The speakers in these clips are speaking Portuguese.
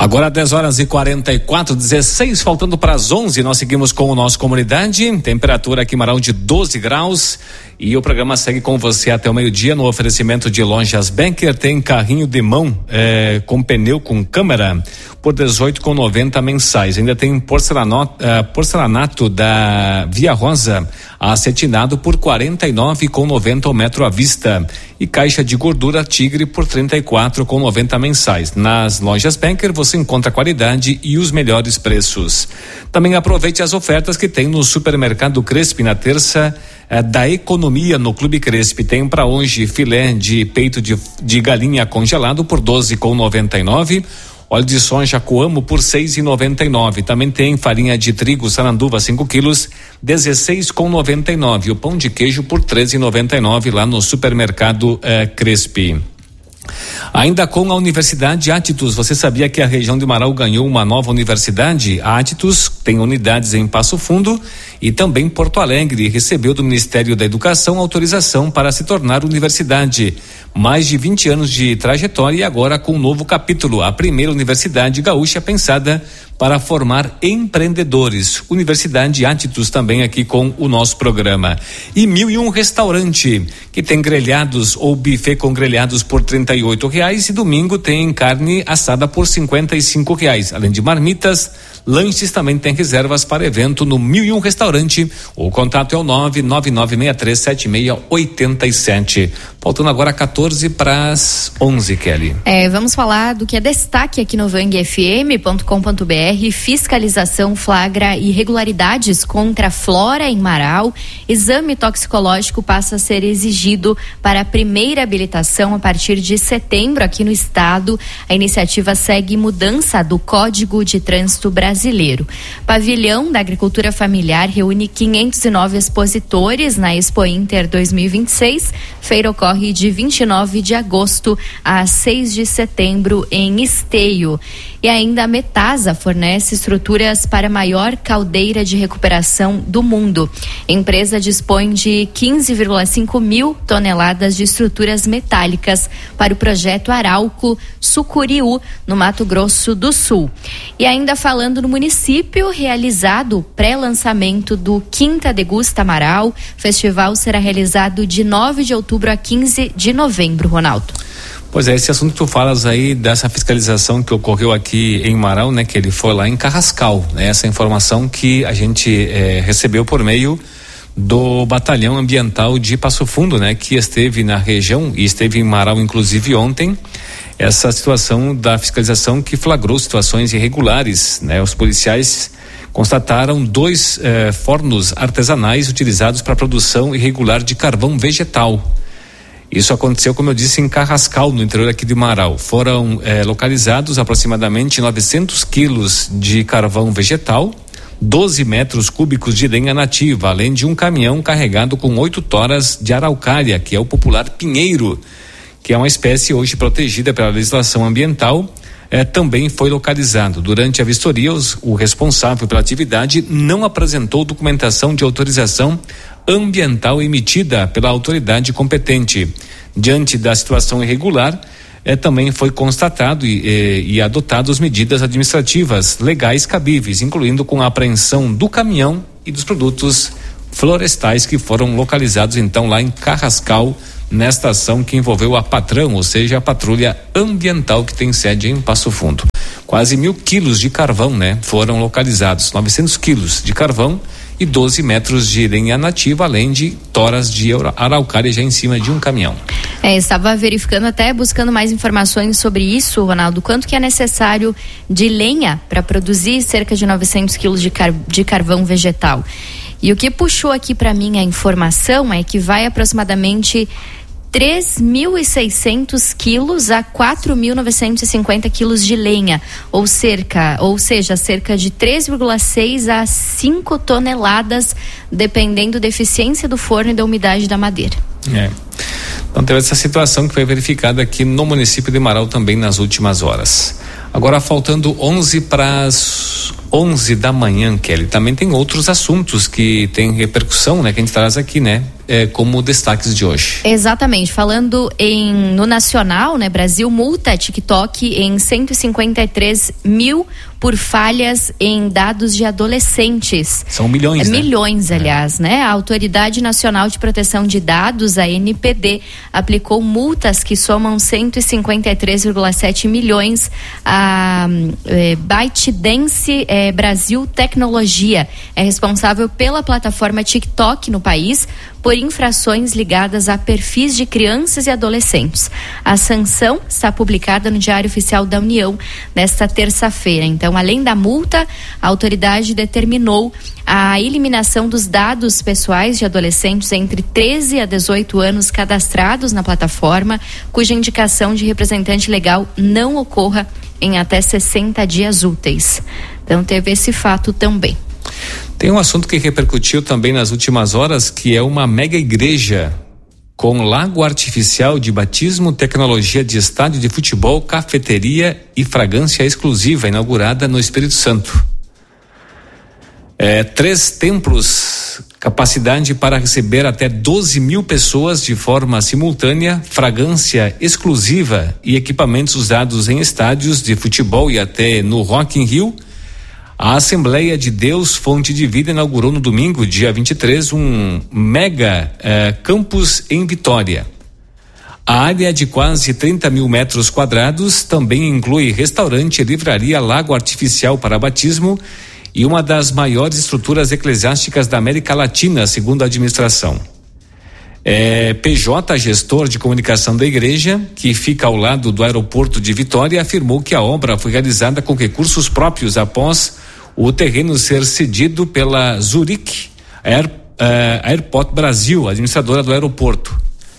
Agora 10h44, 16, faltando para as 11, nós seguimos com o nosso Comunidade, temperatura aqui em Marau de 12 graus e o programa segue com você até o meio-dia no oferecimento de Lojas Benker. Tem carrinho de mão com pneu com câmera por 18,90 mensais. Ainda tem porcelanato da Via Rosa acetinado por 49,90 o metro à vista e caixa de gordura Tigre por 34,90 mensais. Nas Lojas Benker você encontra qualidade e os melhores preços. Também aproveite as ofertas que tem no Supermercado Crespi na terça da economia no Clube Crespi. Tem para hoje filé de peito de galinha congelado por 12,99. Óleo de soja Coamo por 6,99. Também tem farinha de trigo Saranduva 5 quilos, 16,99. O pão de queijo por 13,99 lá no Supermercado Crespi. Ainda com a Universidade Attitus, você sabia que a região de Marau ganhou uma nova universidade? A Attitus tem unidades em Passo Fundo e também Porto Alegre e recebeu do Ministério da Educação autorização para se tornar universidade. Mais de 20 anos de trajetória e agora com um novo capítulo, a primeira universidade gaúcha pensada para formar empreendedores. Universidade Attitus também aqui com o nosso programa. E 1001 Restaurante, que tem grelhados ou buffet com grelhados por R$38 e domingo tem carne assada por R$55. Além de marmitas, lanches, também tem reservas para evento no 1001 Restaurante. O contato é o 999637687. Faltando agora 14 para as 11, Kelly. Vamos falar do que é destaque aqui no vangfm.com.br. Fiscalização flagra irregularidades contra a flora em Marau. Exame toxicológico passa a ser exigido para a primeira habilitação a partir de setembro aqui no estado. A iniciativa segue mudança do Código de Trânsito Brasileiro. Pavilhão da Agricultura Familiar reúne 509 expositores na Expo Inter 2026. Feira ocorre de 29 de agosto a 6 de setembro em Esteio. E ainda a Metasa fornece estruturas para a maior caldeira de recuperação do mundo. A empresa dispõe de 15,5 mil toneladas de estruturas metálicas para o projeto Arauco Sucuriú, no Mato Grosso do Sul. E ainda falando no município, realizado o pré-lançamento do Quinta Degusta Marau. O festival será realizado de 9 de outubro a 15 de novembro, Ronaldo. Pois é, esse assunto que tu falas aí dessa fiscalização que ocorreu aqui em Marau, né, que ele foi lá em Carrascal, né, essa informação que a gente recebeu por meio do Batalhão Ambiental de Passo Fundo, né, que esteve na região e esteve em Marau inclusive ontem, essa situação da fiscalização que flagrou situações irregulares, né, os policiais constataram 2 fornos artesanais utilizados para a produção irregular de carvão vegetal. Isso aconteceu, como eu disse, em Carrascal, no interior aqui de Marau. Foram localizados aproximadamente 900 quilos de carvão vegetal, 12 metros cúbicos de lenha nativa, além de um caminhão carregado com 8 toras de araucária, que é o popular pinheiro, que é uma espécie hoje protegida pela legislação ambiental. Também foi localizado. Durante a vistoria, o responsável pela atividade não apresentou documentação de autorização ambiental emitida pela autoridade competente. Diante da situação irregular, também foi constatado e adotadas medidas administrativas legais cabíveis, incluindo com a apreensão do caminhão e dos produtos florestais que foram localizados então lá em Carrascal, nesta ação que envolveu a Patrão, ou seja, a Patrulha Ambiental que tem sede em Passo Fundo. Quase 1.000 quilos de carvão, né, foram localizados, 900 quilos de carvão e 12 metros de lenha nativa, além de toras de araucária já em cima de um caminhão. Estava verificando, até buscando mais informações sobre isso, Ronaldo, quanto que é necessário de lenha para produzir cerca de 900 quilos de carvão vegetal. E o que puxou aqui para mim a informação é que vai aproximadamente 3.600 quilos a 4.950 quilos de lenha, ou seja, cerca de 3,6 a 5 toneladas, dependendo da eficiência do forno e da umidade da madeira. Então teve essa situação que foi verificada aqui no município de Marau também nas últimas horas. Agora faltando 11 para as 11 da manhã, Kelly. Também tem outros assuntos que tem repercussão, né? Que a gente traz aqui, né? Como destaques de hoje. Exatamente. Falando no nacional, né? Brasil multa TikTok em 153 mil por falhas em dados de adolescentes. São milhões, né? Milhões, aliás, né? A Autoridade Nacional de Proteção de Dados, a ANPD, aplicou multas que somam 153,7 milhões a ByteDance Brasil Tecnologia. É responsável pela plataforma TikTok no país por infrações ligadas a perfis de crianças e adolescentes. A sanção está publicada no Diário Oficial da União nesta terça-feira. Então, além da multa, a autoridade determinou a eliminação dos dados pessoais de adolescentes entre 13 a 18 anos cadastrados na plataforma, cuja indicação de representante legal não ocorra em até 60 dias úteis. Então, teve esse fato também. Tem um assunto que repercutiu também nas últimas horas, que é uma mega igreja com lago artificial de batismo, tecnologia de estádio de futebol, cafeteria e fragrância exclusiva, inaugurada no Espírito Santo. 3 templos, capacidade para receber até 12 mil pessoas de forma simultânea, fragrância exclusiva e equipamentos usados em estádios de futebol e até no Rock in Rio. A Assembleia de Deus Fonte de Vida inaugurou no domingo, dia 23, um mega campus em Vitória. A área de quase 30 mil metros quadrados também inclui restaurante, livraria, lago artificial para batismo e uma das maiores estruturas eclesiásticas da América Latina, segundo a administração. PJ, gestor de comunicação da igreja, que fica ao lado do aeroporto de Vitória, afirmou que a obra foi realizada com recursos próprios após o terreno ser cedido pela Zurich Airport Brasil, administradora do aeroporto.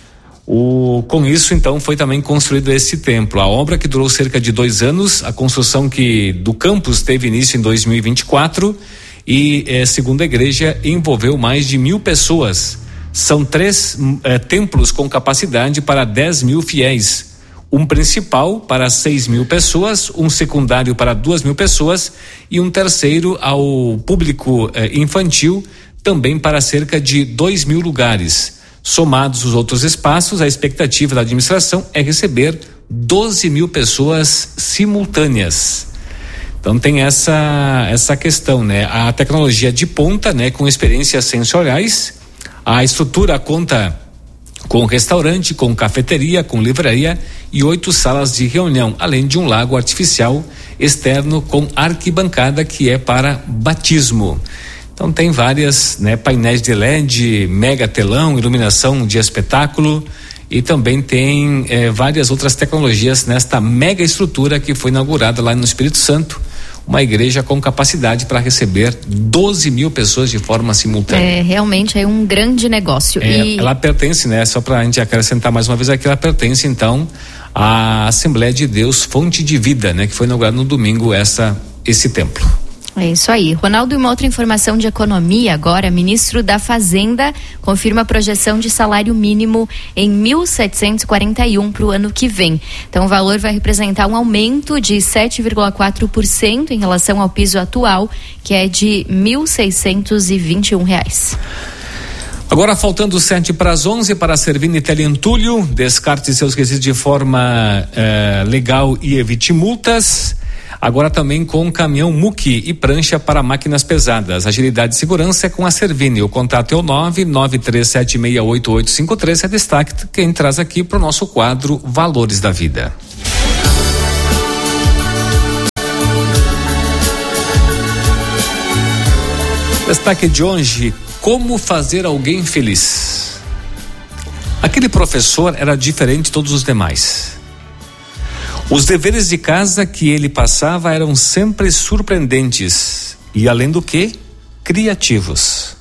Com isso, então, foi também construído esse templo. A obra, que durou cerca de 2 anos, a construção do campus teve início em 2024 e, segundo a igreja, envolveu mais de 1.000 pessoas. São 3 templos com capacidade para 10 mil fiéis. Um principal para 6 mil pessoas, um secundário para 2 mil pessoas e um terceiro ao público infantil, também para cerca de 2 mil lugares. Somados os outros espaços, a expectativa da administração é receber 12 mil pessoas simultâneas. Então tem essa questão, né? A tecnologia de ponta, né? Com experiências sensoriais, a estrutura conta com restaurante, com cafeteria, com livraria e 8 salas de reunião, além de um lago artificial externo com arquibancada que é para batismo. Então tem várias, né, painéis de LED, mega telão, iluminação de espetáculo e também tem várias outras tecnologias nesta mega estrutura que foi inaugurada lá no Espírito Santo. Uma igreja com capacidade para receber 12 mil pessoas de forma simultânea. Realmente é um grande negócio. Ela pertence, né? Só para a gente acrescentar mais uma vez aqui, ela pertence então à Assembleia de Deus Fonte de Vida, né? Que foi inaugurado no domingo esse templo. É isso aí. Ronaldo, uma outra informação de economia agora, ministro da Fazenda confirma a projeção de salário mínimo em 1.741 para o ano que vem. Então o valor vai representar um aumento de 7,4% em relação ao piso atual, que é de R$ 1.621. Agora, faltando 7 para as 11, para a Servini Teleentulho, descarte seus resíduos de forma legal e evite multas. Agora também com caminhão muque e prancha para máquinas pesadas. Agilidade e segurança é com a Servini. O contato é o 993768853. É destaque quem traz aqui para o nosso quadro Valores da Vida. Destaque de hoje: como fazer alguém feliz. Aquele professor era diferente de todos os demais. Os deveres de casa que ele passava eram sempre surpreendentes e, além do que, criativos.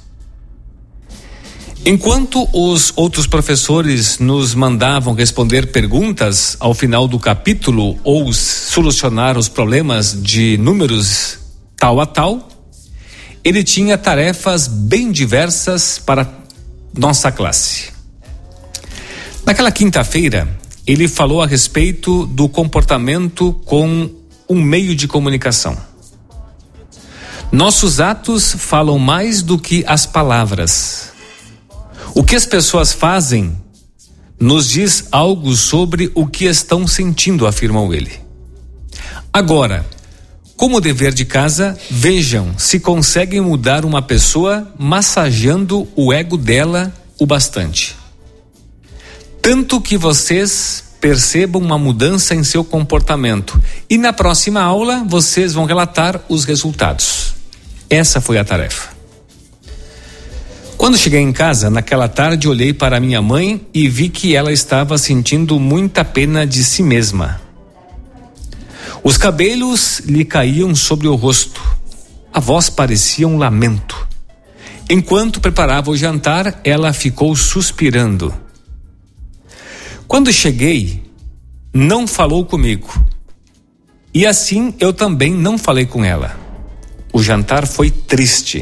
Enquanto os outros professores nos mandavam responder perguntas ao final do capítulo ou solucionar os problemas de números tal a tal, ele tinha tarefas bem diversas para nossa classe. Naquela quinta-feira, ele falou a respeito do comportamento com um meio de comunicação. Nossos atos falam mais do que as palavras. O que as pessoas fazem nos diz algo sobre o que estão sentindo, afirmou ele. Agora, como dever de casa, vejam se conseguem mudar uma pessoa massageando o ego dela o bastante. Tanto que vocês percebam uma mudança em seu comportamento. E na próxima aula, vocês vão relatar os resultados. Essa foi a tarefa. Quando cheguei em casa, naquela tarde, olhei para minha mãe e vi que ela estava sentindo muita pena de si mesma. Os cabelos lhe caíam sobre o rosto. A voz parecia um lamento. Enquanto preparava o jantar, ela ficou suspirando. Quando cheguei, não falou comigo. E assim eu também não falei com ela. O jantar foi triste.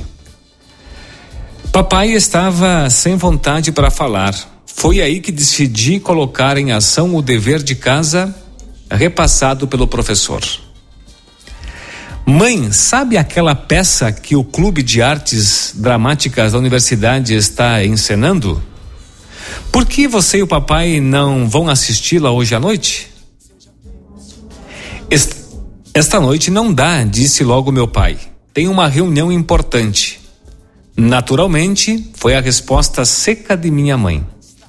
Papai estava sem vontade para falar. Foi aí que decidi colocar em ação o dever de casa repassado pelo professor. Mãe, sabe aquela peça que o Clube de Artes Dramáticas da universidade está encenando? Por que você e o papai não vão assisti-la hoje à noite? Esta noite não dá, disse logo meu pai. Tem uma reunião importante. Naturalmente, foi a resposta seca de minha mãe.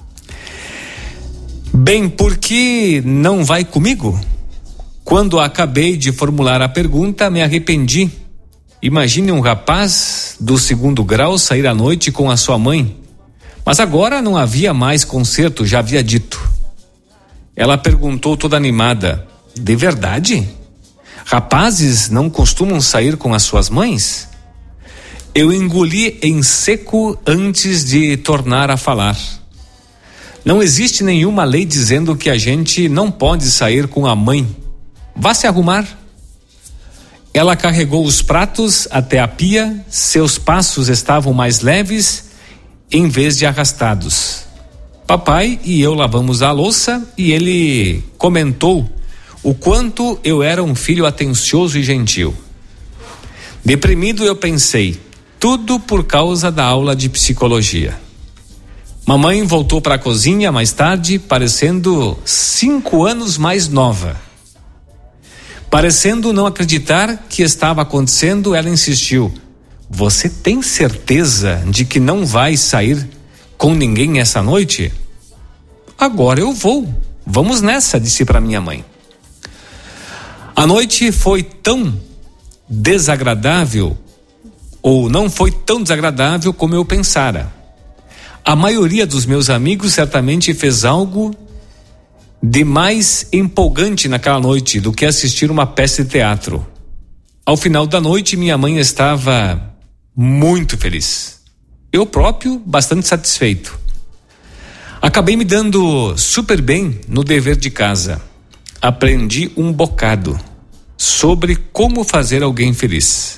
Bem, por que não vai comigo? Quando acabei de formular a pergunta, me arrependi. Imagine um rapaz do 2º grau sair à noite com a sua mãe. Mas agora não havia mais conserto, já havia dito. Ela perguntou toda animada: de verdade? Rapazes não costumam sair com as suas mães? Eu engoli em seco antes de tornar a falar. Não existe nenhuma lei dizendo que a gente não pode sair com a mãe. Vá se arrumar. Ela carregou os pratos até a pia, seus passos estavam mais leves em vez de arrastados. Papai e eu lavamos a louça e ele comentou o quanto eu era um filho atencioso e gentil. Deprimido, eu pensei, tudo por causa da aula de psicologia. Mamãe voltou para a cozinha mais tarde, parecendo 5 anos mais nova. Parecendo não acreditar que estava acontecendo, ela insistiu: você tem certeza de que não vai sair com ninguém essa noite? Agora eu vou. Vamos nessa, disse para minha mãe. A noite foi tão desagradável, ou não foi tão desagradável como eu pensara. A maioria dos meus amigos certamente fez algo de mais empolgante naquela noite do que assistir uma peça de teatro. Ao final da noite, minha mãe estava muito feliz. Eu próprio, bastante satisfeito. Acabei me dando super bem no dever de casa. Aprendi um bocado sobre como fazer alguém feliz.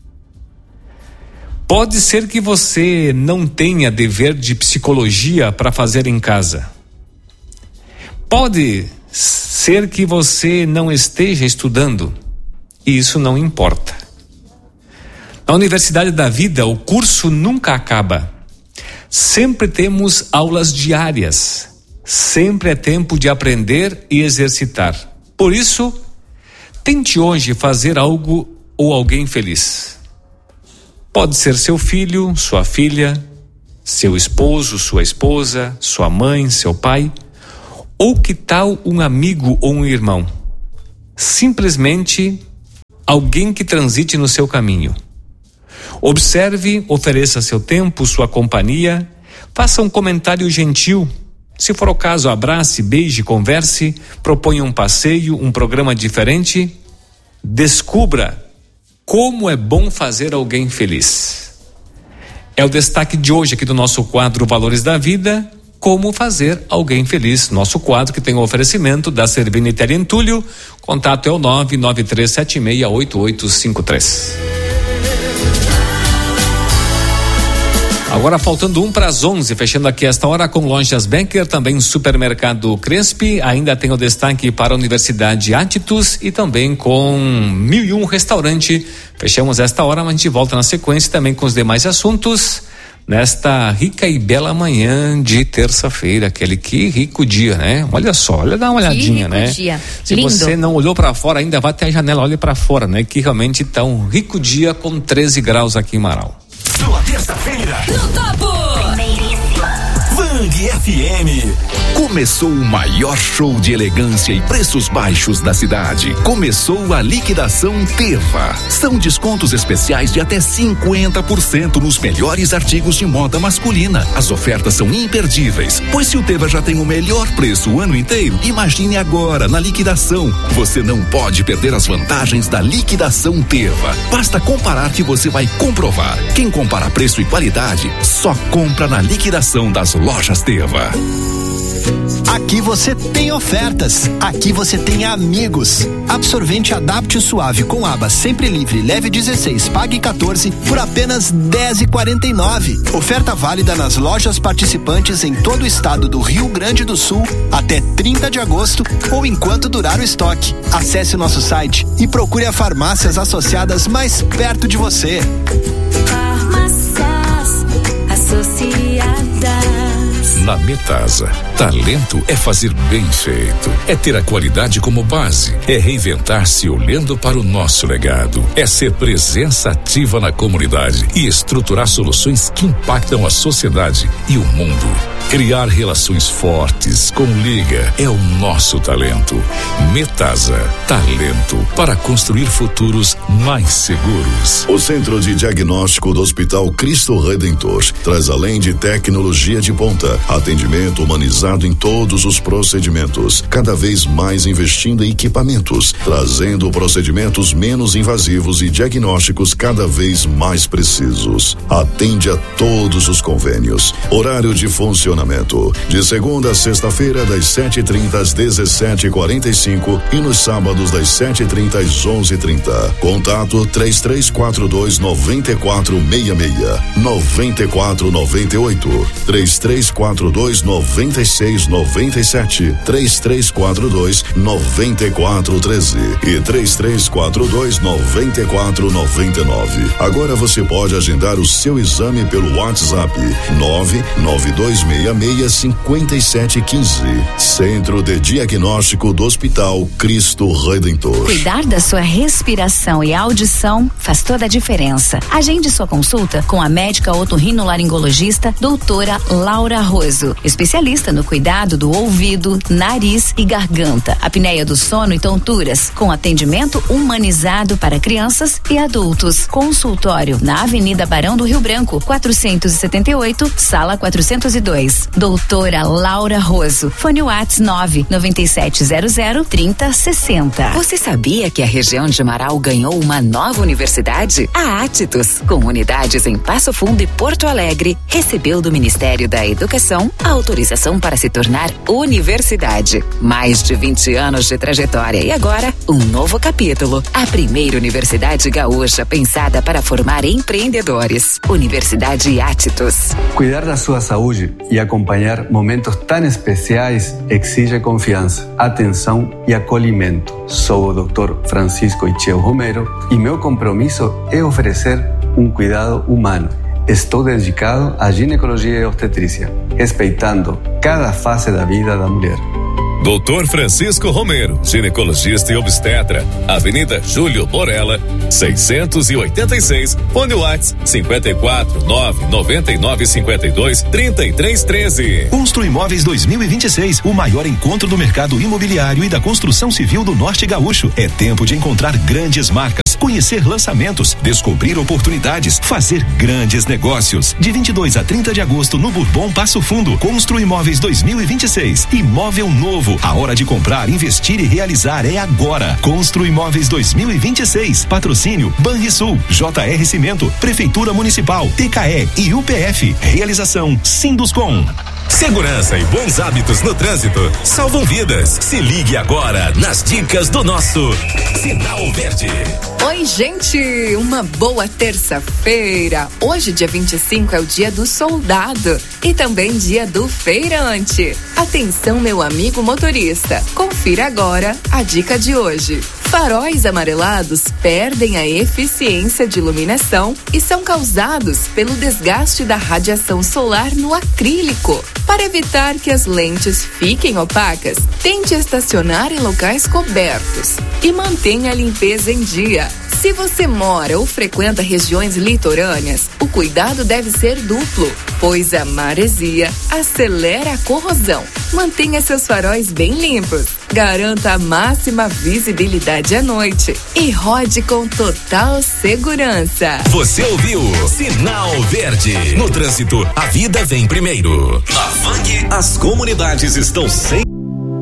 Pode ser que você não tenha dever de psicologia para fazer em casa. Pode ser que você não esteja estudando, e isso não importa. Na Universidade da Vida, o curso nunca acaba. Sempre temos aulas diárias. Sempre é tempo de aprender e exercitar. Por isso, tente hoje fazer algo ou alguém feliz. Pode ser seu filho, sua filha, seu esposo, sua esposa, sua mãe, seu pai, ou que tal um amigo ou um irmão? Simplesmente alguém que transite no seu caminho. Observe, ofereça seu tempo, sua companhia, faça um comentário gentil. Se for o caso, abrace, beije, converse, proponha um passeio, um programa diferente. Descubra como é bom fazer alguém feliz. É o destaque de hoje aqui do nosso quadro Valores da Vida, como fazer alguém feliz. Nosso quadro que tem o oferecimento da Servini Terentúlio. Contato é o 993768853. Agora faltando 1:11, fechando aqui esta hora com Lojas Becker, também Supermercado Crespi, ainda tem o destaque para a Universidade Attitus e também com 1001 Restaurante. Fechamos esta hora, mas a gente volta na sequência também com os demais assuntos nesta rica e bela manhã de terça-feira, aquele que rico dia, né? Olha só, dá uma olhadinha, né? Dia. Se Lindo. você não olhou para fora ainda, vá até a janela, olhe para fora, né? Que realmente tá um rico dia com 13 graus aqui em Marau. Sua terça-feira No topo! Vang FM. Começou o maior show de elegância e preços baixos da cidade. Começou a liquidação Teva. São descontos especiais de até 50% nos melhores artigos de moda masculina. As ofertas são imperdíveis, pois se o Teva já tem o melhor preço o ano inteiro, imagine agora na liquidação. Você não pode perder as vantagens da liquidação Teva. Basta comparar que você vai comprovar. Quem compara preço e qualidade só compra na liquidação das lojas Teva. Aqui você tem ofertas, aqui você tem amigos. Absorvente Adapte Suave com aba sempre livre, leve 16, pague 14 por apenas R$10,49. Oferta válida nas lojas participantes em todo o estado do Rio Grande do Sul até 30 de agosto ou enquanto durar o estoque. Acesse o nosso site e procure as farmácias associadas mais perto de você. Farmácias associadas. Na Metasa, talento é fazer bem feito, é ter a qualidade como base, é reinventar-se olhando para o nosso legado, é ser presença ativa na comunidade e estruturar soluções que impactam a sociedade e o mundo. Criar relações fortes com Liga é o nosso talento. Metasa, talento para construir futuros mais seguros. O Centro de Diagnóstico do Hospital Cristo Redentor traz, além de tecnologia de ponta, atendimento humanizado em todos os procedimentos, cada vez mais investindo em equipamentos, trazendo procedimentos menos invasivos e diagnósticos cada vez mais precisos. Atende a todos os convênios. Horário de funcionamento de segunda a sexta-feira das 7h30 às 17h45 e nos sábados das 7h30 às 11h30. Contato 3342-9466, 9498, 3342-9697, 3342-9413 e 3342-9499. Agora você pode agendar o seu exame pelo WhatsApp 992665715. Centro de Diagnóstico do Hospital Cristo Redentor. Cuidar da sua respiração e audição faz toda a diferença. Agende sua consulta com a médica otorrinolaringologista doutora Laura Roso, especialista no cuidado do ouvido, nariz e garganta, apneia do sono e tonturas, com atendimento humanizado para crianças e adultos. Consultório na Avenida Barão do Rio Branco, 478, sala 402. Doutora Laura Roso. Fone WhatsApp 997003060. Você sabia que a região de Marau ganhou uma nova universidade? A Attitus, com unidades em Passo Fundo e Porto Alegre, recebeu do Ministério da Educação a autorização para se tornar universidade. Mais de 20 anos de trajetória e agora um novo capítulo. A primeira universidade gaúcha pensada para formar empreendedores. Universidade Attitus. Cuidar da sua saúde e acompanhar momentos tão especiais exige confiança, atenção e acolhimento. Sou o Dr. Francisco Icheu Romero e meu compromisso é oferecer um cuidado humano. Estou dedicado à ginecologia e obstetrícia, respeitando cada fase da vida da mulher. Dr. Francisco Romero, ginecologista e obstetra, Avenida Júlio Borella, 686, fone WhatsApp 549-9952-3313. Constru Imóveis 2026, o maior encontro do mercado imobiliário e da construção civil do Norte Gaúcho. É tempo de encontrar grandes marcas, conhecer lançamentos, descobrir oportunidades, fazer grandes negócios. De 22 a 30 de agosto no Bourbon Passo Fundo. Constru Imóveis 2026, imóvel novo. A hora de comprar, investir e realizar é agora. Constru Imóveis 2026. Patrocínio Banrisul, JR Cimento, Prefeitura Municipal, TKE e UPF. Realização Sinduscom. Segurança e bons hábitos no trânsito salvam vidas. Se ligue agora nas dicas do nosso Sinal Verde. Oi, gente, uma boa terça-feira. Hoje, dia 25, é o dia do soldado e também dia do feirante. Atenção, meu amigo motorista, confira agora a dica de hoje. Faróis amarelados perdem a eficiência de iluminação e são causados pelo desgaste da radiação solar no acrílico. Para evitar que as lentes fiquem opacas, tente estacionar em locais cobertos e mantenha a limpeza em dia. Se você mora ou frequenta regiões litorâneas, o cuidado deve ser duplo, pois a maresia acelera a corrosão. Mantenha seus faróis bem limpos, garanta a máxima visibilidade à noite e rode com total segurança. Você ouviu Sinal Verde. No trânsito, a vida vem primeiro. Na Vang, as comunidades estão sem